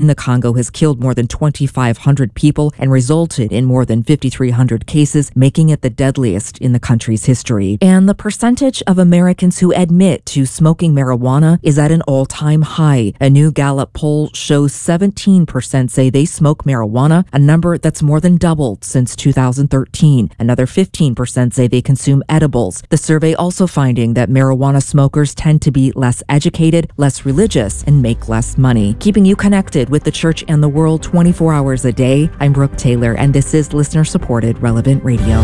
the Congo has killed more than 2,500 people and resulted in more than 5,300 cases, making it the deadliest in the country's history. And the percentage of Americans who admit to smoking marijuana is at an all-time high. A new Gallup poll shows 17% say they smoke marijuana, a number that's more than doubled since 2013. Another 15% say they consume edibles. The survey also finding that marijuana smokers tend to be less educated, less religious, and make less money. Keeping you connected with the church and the world 24 hours a day, I'm Brooke Taylor, and this is listener-supported Relevant Radio.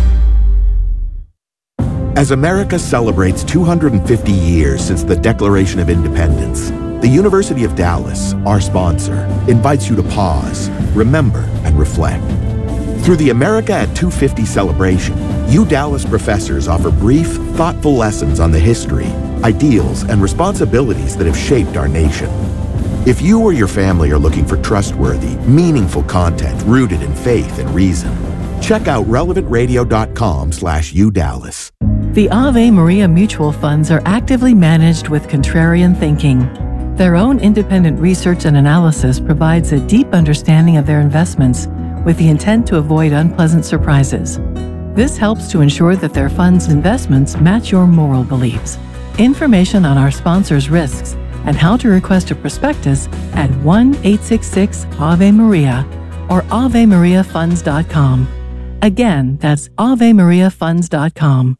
As America celebrates 250 years since the Declaration of Independence, the University of Dallas, our sponsor, invites you to pause, remember, and reflect. Through the America at 250 celebration, UDallas professors offer brief, thoughtful lessons on the history, ideals, and responsibilities that have shaped our nation. If you or your family are looking for trustworthy, meaningful content rooted in faith and reason, check out relevantradio.com/UDallas. The Ave Maria Mutual Funds are actively managed with contrarian thinking. Their own independent research and analysis provides a deep understanding of their investments with the intent to avoid unpleasant surprises. This helps to ensure that their fund's investments match your moral beliefs. Information on our sponsors' risks and how to request a prospectus at 1-866-AVE-MARIA or AveMariaFunds.com. Again, that's AveMariaFunds.com.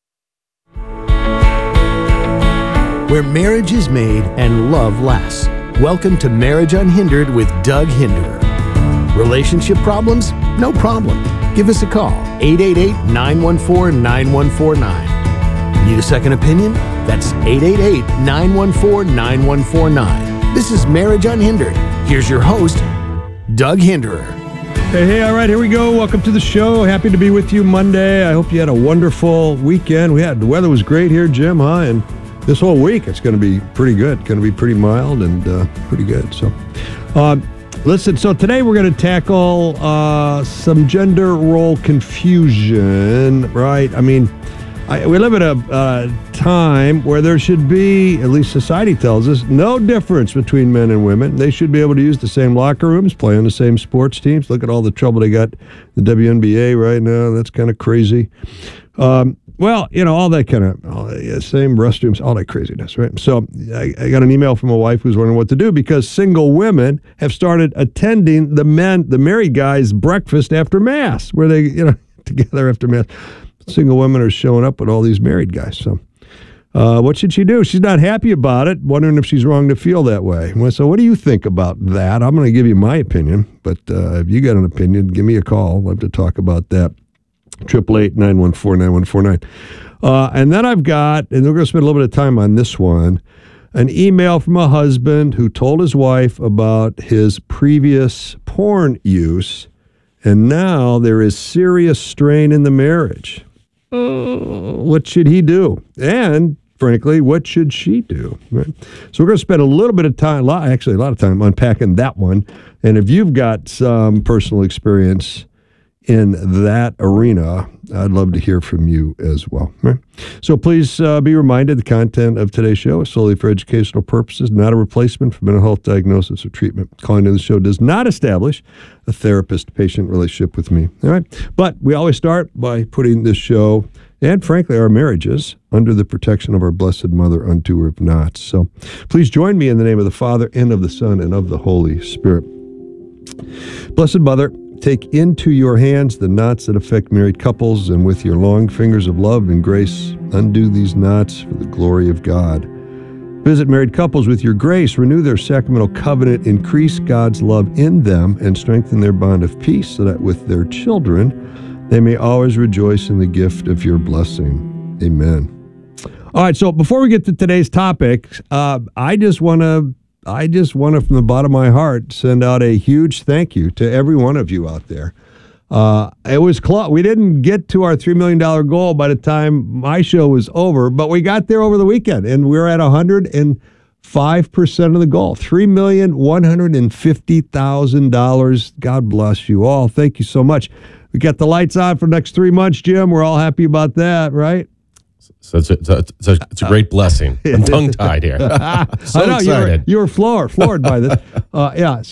Where marriage is made and love lasts. Welcome to Marriage Unhindered with Doug Hinderer. Relationship problems? No problem. Give us a call, 888-914-9149. Need a second opinion? That's 888-914-9149. This is Marriage Unhindered. Here's your host, Doug Hinderer. Hey, all right, here we go. Welcome to the show. Happy to be with you Monday. I hope you had a wonderful weekend. The weather was great here, Jim, huh? And this whole week, it's going to be pretty good. Going to be pretty mild and pretty good. So, listen, so today we're going to tackle some gender role confusion, right? I mean, we live in a time where there should be, at least society tells us, no difference between men and women. They should be able to use the same locker rooms, play on the same sports teams. Look at all the trouble they got in the WNBA right now. That's kind of crazy. Well, all that kind of same restrooms, all that craziness, right? So I got an email from a wife who's wondering what to do because single women have started attending the married guys' breakfast after Mass, where they, together after Mass. Single women are showing up with all these married guys. So what should she do? She's not happy about it, wondering if she's wrong to feel that way. So what do you think about that? I'm going to give you my opinion, but if you got an opinion, give me a call. I'd love to talk about that. 888-914-9149. And then I've got, and we're going to spend a little bit of time on this one, an email from a husband who told his wife about his previous porn use, and now there is serious strain in the marriage. What should he do? And frankly, what should she do? Right? So we're going to spend a little bit of time, a lot of time unpacking that one. And if you've got some personal experience in that arena, I'd love to hear from you as well. Right? So please be reminded the content of today's show is solely for educational purposes, not a replacement for mental health diagnosis or treatment. Calling in the show does not establish a therapist-patient relationship with me. All right, but we always start by putting this show and, frankly, our marriages under the protection of our Blessed Mother unto her if not. So please join me in the name of the Father, and of the Son, and of the Holy Spirit. Blessed Mother, take into your hands the knots that affect married couples, and with your long fingers of love and grace, undo these knots for the glory of God. Visit married couples with your grace, renew their sacramental covenant, increase God's love in them, and strengthen their bond of peace, so that with their children, they may always rejoice in the gift of your blessing. Amen. All right, so before we get to today's topic, I just want to, from the bottom of my heart, send out a huge thank you to every one of you out there. It was close. We didn't get to our $3 million goal by the time my show was over, but we got there over the weekend, and we're at 105% of the goal, $3,150,000. God bless you all. Thank you so much. We got the lights on for the next 3 months, Jim. We're all happy about that, right? So it's a great blessing. I'm tongue-tied here. So I know, excited. You were floored by this. Yeah.